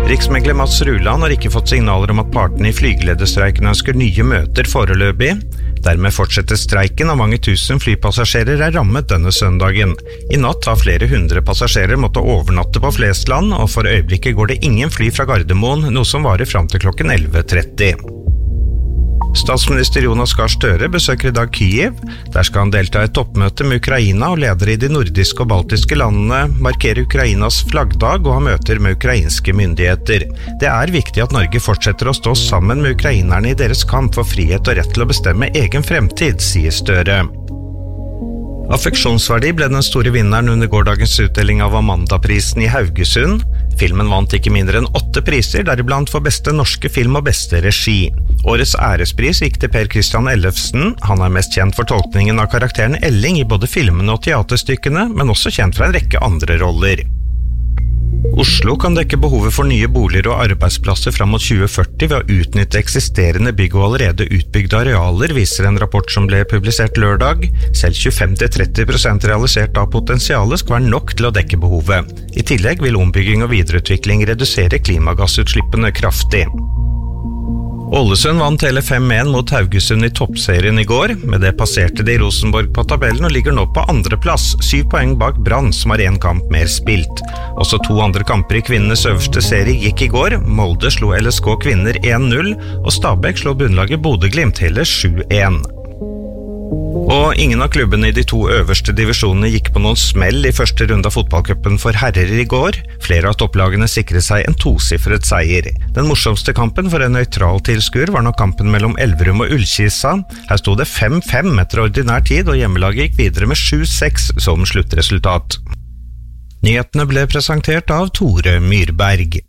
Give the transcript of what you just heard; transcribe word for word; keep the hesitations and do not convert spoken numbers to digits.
Riksmegler Mats Ruland har ikke fått signaler om at partene i flygelederstreiken ønsker nye møter foreløpig. Dermed fortsetter streiken, og mange tusen flypassasjerer er rammet denne søndagen. I natt har flere hundre passasjerer måttet overnatte på Flesland, og for øyeblikket går det ingen fly fra Gardermoen, noe som varer frem til klokken elleve tretti. Statsminister Jonas Gahr Støre besøker i dag Kyiv. Der skal han delta i et toppmøte med Ukraina, og ledere i de nordiske og baltiske landene markerer Ukrainas flaggdag og har møter med ukrainske myndigheter. Det er viktig at Norge fortsetter å stå sammen med ukrainerne i deres kamp for frihet og rett til å bestemme egen fremtid, sier Støre. Affeksjonsverdi ble den store vinneren under gårdagens utdeling av Amandaprisen i Haugesund. Filmen vant ikke mindre enn åtte priser, deriblant for beste norske film og beste regi. Årets ærespris gikk til Per Christian Ellefsen. Han er mest kjent for tolkningen av karakteren Elling i både filmene og teaterstykkene, men også kjent fra en rekke andre roller. Oslo kan dekke behovet for nye boliger og arbeidsplasser fram mot tjue førti ved å utnytte eksisterende bygg og allerede utbygde arealer, viser en rapport som ble publisert lørdag. Selv tjuefem til tretti prosent realisert av potensialet skal være nok til å dekke behovet. I tillegg vil ombygging og videreutvikling redusere klimagassutslippene kraftig. Ålesund vant hele fem en mot Haugesund i toppserien i går. Med det passerte de Rosenborg på tabellen og ligger nå på andre plass, syv poeng bak Brann, som har en kamp mer spilt. Også to andre kamper i kvinnenes øverste serie gikk i går. Molde slo L S K kvinner en null, og Stabæk slo bunnlaget Bodø/Glimt hele sju en. Og ingen av klubbene i de to øverste divisjonene gikk på noen smell i første runde av fotballcupen for herrer i går. Flere av topplagene sikret seg en tosifret seier. Den morsomste kampen for en nøytral tilskuer var nok kampen mellom Elverum og Ullkisa. Her stod det fem fem etter ordinær tid, og hjemmelaget gikk videre med sju seks som sluttresultat. Nyhetene ble presentert av Tore Myrberg.